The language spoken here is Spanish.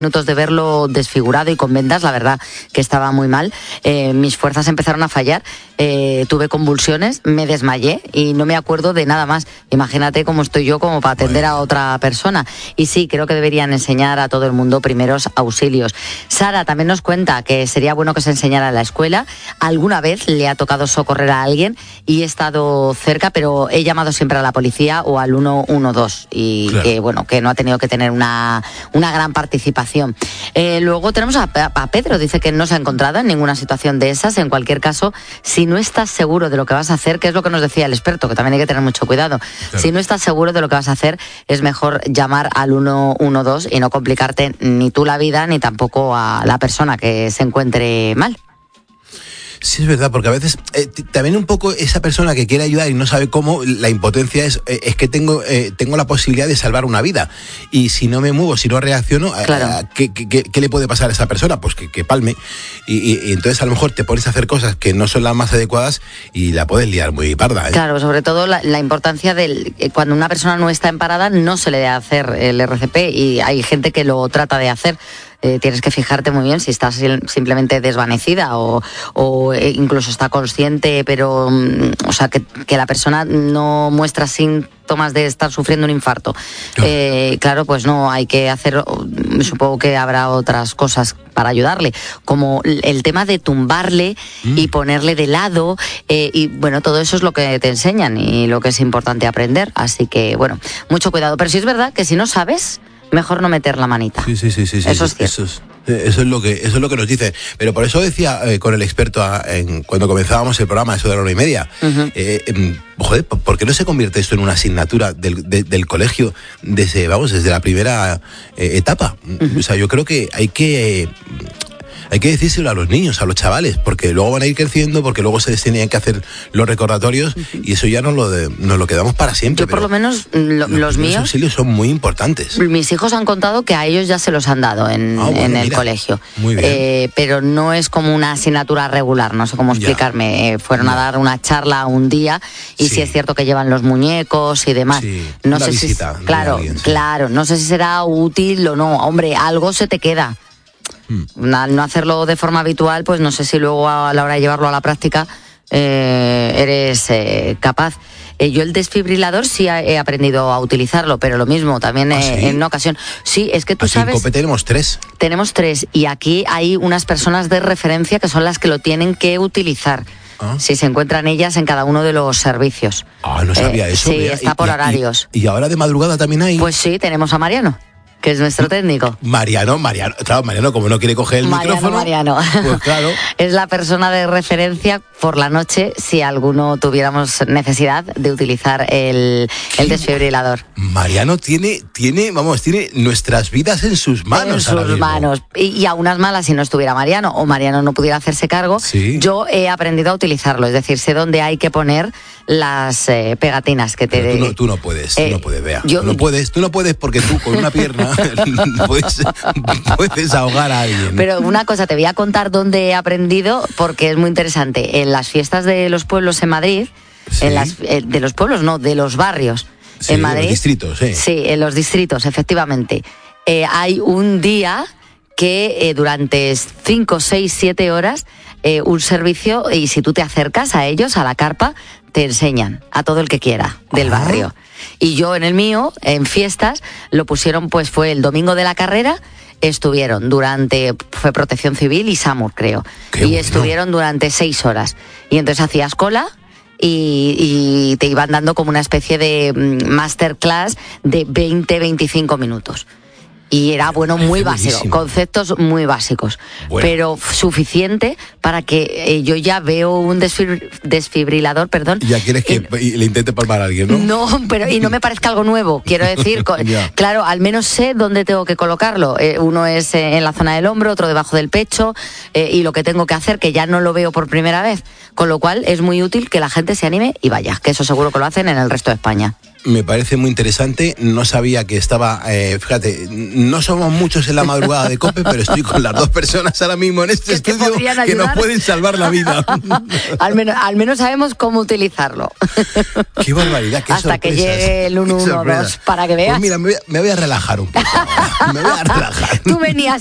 Minutos de verlo desfigurado y con vendas, la verdad que estaba muy mal. Mis fuerzas empezaron a fallar, tuve convulsiones, me desmayé y no me acuerdo de nada más. Imagínate cómo estoy yo como para atender a otra persona. Y sí, creo que deberían enseñar a todo el mundo primeros auxilios. Sara también nos cuenta que sería bueno que se enseñara en la escuela. Alguna vez le ha tocado socorrer a alguien y he estado cerca, pero he llamado siempre a la policía o al 112 y claro, que bueno, que no ha tenido que tener una gran participación. Luego tenemos a Pedro, dice que no se ha encontrado en ninguna situación de esas. En cualquier caso, si no estás seguro de lo que vas a hacer, que es lo que nos decía el experto, que también hay que tener mucho cuidado, claro, si no estás seguro de lo que vas a hacer, es mejor llamar al 112 y no complicarte ni tú la vida ni tampoco a la persona que se encuentre mal. Sí, es verdad, porque a veces también un poco esa persona que quiere ayudar y no sabe cómo, la impotencia es que tengo la posibilidad de salvar una vida y si no me muevo, si no reacciono, claro, ¿qué le puede pasar a esa persona? Pues que palme y entonces a lo mejor te pones a hacer cosas que no son las más adecuadas y la puedes liar muy parda, ¿eh? Claro, sobre todo la importancia de cuando una persona no está en parada no se le debe hacer el RCP y hay gente que lo trata de hacer. Tienes que fijarte muy bien si estás simplemente desvanecida o incluso está consciente, pero o sea que la persona no muestra síntomas de estar sufriendo un infarto. Claro, pues no, hay que hacer, supongo que habrá otras cosas para ayudarle, como el tema de tumbarle y ponerle de lado, y bueno, todo eso es lo que te enseñan y lo que es importante aprender, así que bueno, mucho cuidado, pero sí es verdad que si no sabes, mejor no meter la manita. Sí. Eso es cierto. Eso es lo que nos dice. Pero por eso decía con el experto cuando comenzábamos el programa, eso de la 1:30, joder, ¿por qué no se convierte esto en una asignatura del colegio desde la primera etapa? O sea, yo creo que hay que decírselo a los niños, a los chavales, porque luego van a ir creciendo, porque luego se les tenían que hacer los recordatorios y eso ya nos lo quedamos para siempre. Yo por lo menos los míos auxilios son muy importantes. Mis hijos han contado que a ellos ya se los han dado en el colegio. Muy bien. Pero no es como una asignatura regular, no sé cómo explicarme. Fueron a dar una charla un día y sí es cierto que llevan los muñecos y demás. Sí, no una sé visita si claro, no sé si será útil o no. Hombre, algo se te queda. Al no hacerlo de forma habitual, pues no sé si luego a la hora de llevarlo a la práctica eres capaz. Yo el desfibrilador sí he aprendido a utilizarlo, pero lo mismo, también ¿sí? En una ocasión. Sí, es que tú aquí sabes... en COPE tenemos 3. Tenemos 3 y aquí hay unas personas de referencia que son las que lo tienen que utilizar. Si se encuentran ellas en cada uno de los servicios. No sabía eso. Sí, está por horarios. ¿Y ahora de madrugada también hay? Pues sí, tenemos a Mariano, que es nuestro técnico. Mariano, claro, Mariano, como no quiere coger el micrófono. Mariano. Pues claro. Es la persona de referencia por la noche si alguno tuviéramos necesidad de utilizar el desfibrilador. Mariano tiene nuestras vidas en sus manos. En sus manos. Y a unas malas si no estuviera Mariano o Mariano no pudiera hacerse cargo, ¿sí? Yo he aprendido a utilizarlo, es decir, sé dónde hay que poner las pegatinas que te... Pero tú no puedes, Bea. Tú no puedes porque tú con una pierna puedes ahogar a alguien. Pero una cosa, te voy a contar dónde he aprendido porque es muy interesante. En las fiestas de los pueblos en Madrid, ¿sí? De los pueblos, no, de los barrios. Sí, en Madrid, en los distritos, sí. Sí, en los distritos, efectivamente. Hay un día que durante 5, 6, 7 horas, un servicio, y si tú te acercas a ellos, a la carpa, te enseñan a todo el que quiera del barrio. Y yo en el mío, en fiestas, lo pusieron, pues fue el domingo de la carrera, fue Protección Civil y SAMUR, creo. Y estuvieron durante 6 horas. Y entonces hacías cola y te iban dando como una especie de masterclass de 20-25 minutos. Y era, muy básico, conceptos muy básicos, pero suficiente para que yo ya veo un desfibrilador, Ya quieres que le intente palmar a alguien, ¿no? No, pero y no me parezca algo nuevo, quiero decir, claro, al menos sé dónde tengo que colocarlo. Uno es en la zona del hombro, otro debajo del pecho, y lo que tengo que hacer, que ya no lo veo por primera vez, con lo cual es muy útil que la gente se anime y vaya, que eso seguro que lo hacen en el resto de España. Me parece muy interesante. No sabía que estaba... fíjate, no somos muchos en la madrugada de COPE, pero estoy con las dos personas ahora mismo en este estudio que nos pueden salvar la vida. al menos sabemos cómo utilizarlo. Qué barbaridad, qué hasta que llegue el 112, para que veas. Pues mira, me voy a relajar un poco. Me voy a relajar. Tú venías